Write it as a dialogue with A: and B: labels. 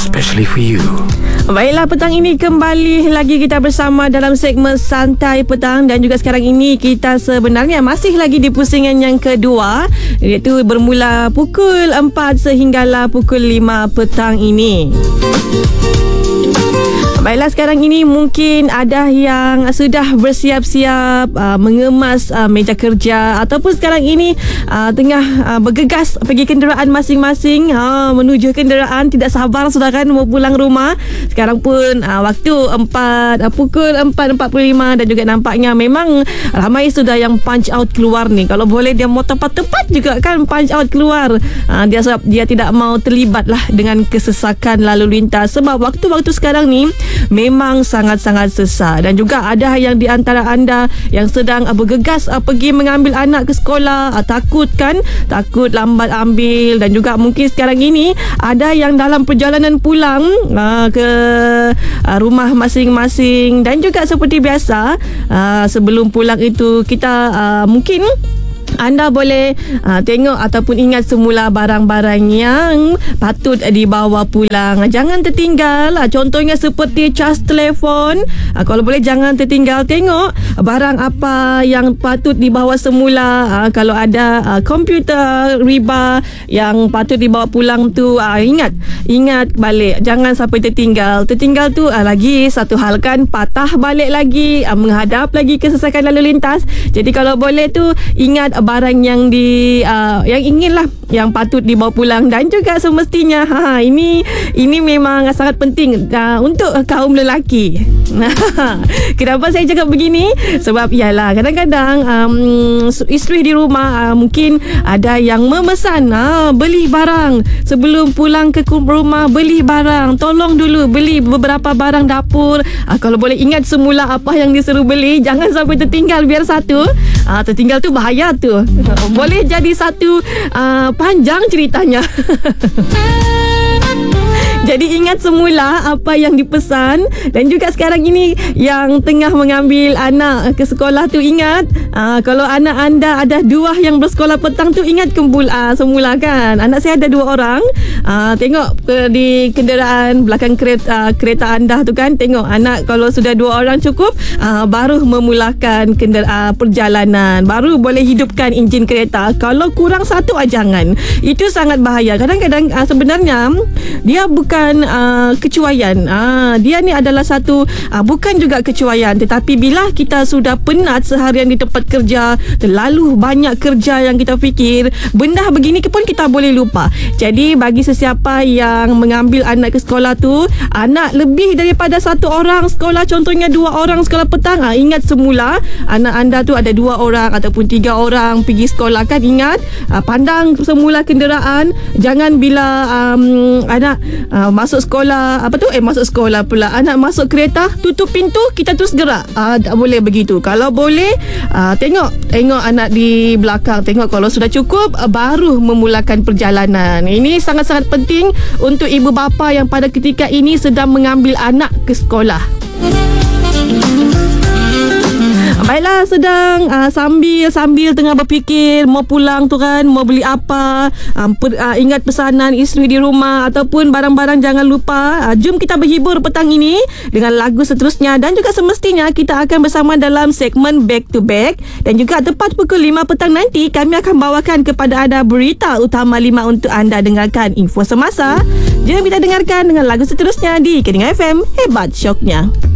A: especially for you.
B: Baiklah, petang ini kembali lagi kita bersama dalam segmen Santai Petang. Dan juga sekarang ini kita sebenarnya masih lagi di pusingan yang kedua, iaitu bermula pukul 4 sehinggalah pukul 5 petang ini. Baiklah, sekarang ini mungkin ada yang sudah bersiap-siap mengemas meja kerja, ataupun sekarang ini tengah bergegas pergi kenderaan masing-masing, menuju kenderaan, tidak sabar sudah kan mau pulang rumah. Sekarang pun waktu pukul 4.45 dan juga nampaknya memang ramai sudah yang punch out keluar ni. Kalau boleh dia mau tepat-tepat juga kan punch out keluar. Dia tidak mau terlibat lah dengan kesesakan lalu lintas, sebab waktu-waktu sekarang ni memang sangat-sangat sesak. Dan juga ada yang di antara anda yang sedang bergegas pergi mengambil anak ke sekolah, takut lambat ambil. Dan juga mungkin sekarang ini ada yang dalam perjalanan pulang ke rumah masing-masing. Dan juga seperti biasa, sebelum pulang itu kita mungkin anda boleh tengok ataupun ingat semula barang-barang yang patut dibawa pulang. Jangan tertinggal. Contohnya seperti cas telefon. Kalau boleh jangan tertinggal. Tengok barang apa yang patut dibawa semula. Kalau ada komputer riba yang patut dibawa pulang tu, ingat balik. Jangan sampai tertinggal. Tertinggal tu lagi satu hal kan, patah balik lagi, menghadap lagi kesesakan lalu lintas. Jadi kalau boleh tu ingat barang yang yang inginlah, yang patut dibawa pulang. Dan juga semestinya ini memang sangat penting untuk kaum lelaki. Kenapa saya cakap begini? Sebab ialah kadang-kadang isteri di rumah mungkin ada yang memesan beli barang sebelum pulang ke rumah, beli barang, tolong dulu beli beberapa barang dapur. Kalau boleh ingat semula apa yang disuruh beli, jangan sampai tertinggal. Biar satu tertinggal tu bahaya tu, boleh jadi satu panjang ceritanya. Jadi ingat semula apa yang dipesan. Dan juga sekarang ini yang tengah mengambil anak ke sekolah tu, ingat kalau anak anda ada 2 yang bersekolah petang tu, ingat kumpul semula kan. Anak saya ada 2 orang. Tengok di kenderaan belakang kereta anda tu kan, tengok anak kalau sudah 2 orang cukup, baru memulakan perjalanan, baru boleh hidupkan enjin kereta. Kalau kurang 1 jangan. Itu sangat bahaya. Kadang-kadang sebenarnya dia bukan kecuaian. Dia ni adalah satu bukan juga kecuaian, tetapi bila kita sudah penat seharian di tempat kerja, terlalu banyak kerja yang kita fikir, benda begini pun kita boleh lupa. Jadi bagi sesiapa yang mengambil anak ke sekolah tu, anak lebih daripada 1 orang sekolah, contohnya 2 orang sekolah petang, ingat semula anak anda tu ada 2 orang ataupun 3 orang pergi sekolah kan. Ingat, pandang semula kenderaan. Jangan bila anak masuk sekolah, masuk sekolah pula, anak masuk kereta, tutup pintu, kita terus gerak. Tak boleh begitu. Kalau boleh, tengok anak di belakang. Tengok kalau sudah cukup, baru memulakan perjalanan. Ini sangat-sangat penting untuk ibu bapa yang pada ketika ini sedang mengambil anak ke sekolah. Baiklah, sedang sambil tengah berfikir mau pulang tu kan, mau beli apa, ingat pesanan isteri di rumah ataupun barang-barang, jangan lupa. Jom kita berhibur petang ini dengan lagu seterusnya. Dan juga semestinya kita akan bersama dalam segmen Back to Back. Dan juga tepat pukul 5 petang nanti, kami akan bawakan kepada anda berita utama 5 untuk anda dengarkan info semasa. Jom kita dengarkan dengan lagu seterusnya di Kedengar FM, hebat syoknya.